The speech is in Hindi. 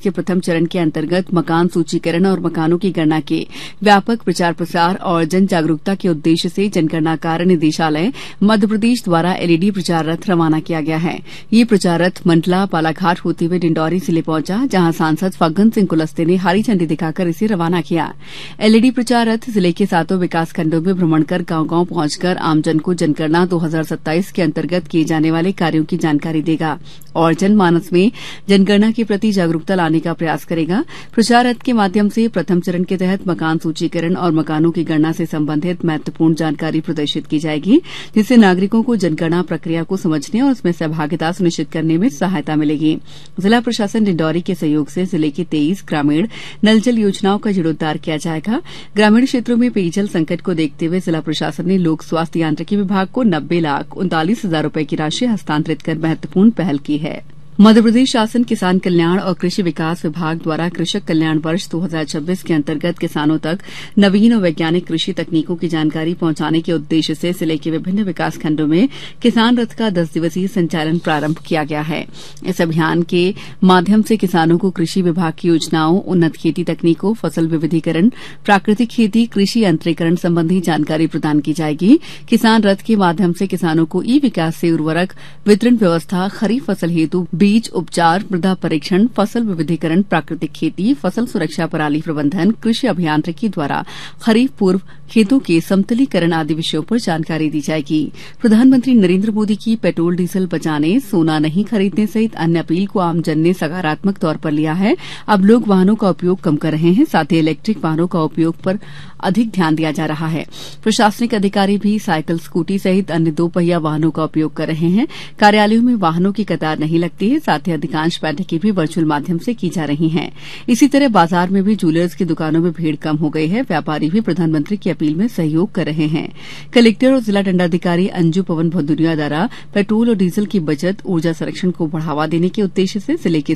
के प्रथम चरण के अंतर्गत मकान सूचीकरण और मकानों की गणना के व्यापक प्रचार प्रसार और जन जागरूकता के उद्देश्य से जनगणना कार्य निदेशालय मध्यप्रदेश द्वारा एलईडी प्रचार रथ रवाना किया गया है। ये प्रचार रथ मंडला बालाघाट होते हुए डिंडौरी जिले पहुंचा, जहां सांसद फग्गन सिंह कुलस्ते ने हरी झंडी दिखाकर इसे रवाना किया। एलईडी प्रचार रथ जिले के 7 विकासखंडों में भ्रमण कर गांव-गांव पहुंचकर आमजन को जनगणना 2027 के अंतर्गत किए जाने वाले कार्यों की जानकारी देगा और जनमानस में जनगणना के प्रति जागरूकता लाने का प्रयास करेगा। प्रचार रथ के माध्यम से प्रथम चरण के तहत मकान सूचीकरण और मकानों की गणना से संबंधित महत्वपूर्ण जानकारी प्रदर्शित की जाएगी, जिससे नागरिकों को जनगणना प्रक्रिया को समझने और उसमें सहभागिता सुनिश्चित करने में सहायता मिलेगी। जिला प्रशासन डिंडौरी के सहयोग से जिले की 23 ग्रामीण नल जल योजनाओं का जीर्णोद्धार किया जाएगा। ग्रामीण क्षेत्रों में पेयजल संकट को देखते हुए जिला प्रशासन ने लोक स्वास्थ्य यांत्रिकी विभाग को 90,39,000 रूपये की राशि हस्तांतरित कर महत्वपूर्ण पहल की है। मध्यप्रदेश शासन किसान कल्याण और कृषि विकास विभाग द्वारा कृषक कल्याण वर्ष 2026 के अंतर्गत किसानों तक नवीन और वैज्ञानिक कृषि तकनीकों की जानकारी पहुंचाने के उद्देश्य से जिले के विभिन्न विकासखंडों में किसान रथ का 10 दिवसीय संचालन प्रारंभ किया गया है। इस अभियान के माध्यम से किसानों को कृषि विभाग की योजनाओं, उन्नत खेती तकनीकों, फसल विविधीकरण, प्राकृतिक खेती, कृषि यंत्रीकरण संबंधी जानकारी प्रदान की जाएगी। किसान रथ के माध्यम से किसानों को ई विकास से उर्वरक वितरण व्यवस्था, खरीफ फसल हेतु बीज उपचार, मृदा परीक्षण, फसल विविधीकरण, प्राकृतिक खेती, फसल सुरक्षा, पराली प्रबंधन, कृषि अभियांत्रिकी द्वारा खरीफ पूर्व खेतों के समतलीकरण आदि विषयों पर जानकारी दी जाएगी। प्रधानमंत्री नरेंद्र मोदी की पेट्रोल डीजल बचाने, सोना नहीं खरीदने सहित अन्य अपील को आमजन ने सकारात्मक तौर पर लिया है। अब लोग वाहनों का उपयोग कम कर रहे हैं, साथ ही इलेक्ट्रिक वाहनों का उपयोग पर अधिक ध्यान दिया जा रहा है। प्रशासनिक अधिकारी भी साइकिल, स्कूटी सहित अन्य 2 पहिया वाहनों का उपयोग कर रहे हैं। कार्यालयों में वाहनों की कतार नहीं लगती है, साथ ही अधिकांश बैठकें भी वर्चुअल माध्यम से की जा रही हैं। इसी तरह बाजार में भी ज्वेलर्स की दुकानों में भीड़ कम हो गई है। व्यापारी भी प्रधानमंत्री की अपील में सहयोग कर रहे हैं। कलेक्टर और जिला दंडाधिकारी अंजू पवन भदौरिया द्वारा पेट्रोल और डीजल की बचत, ऊर्जा संरक्षण को बढ़ावा देने के उद्देश्य से जिले के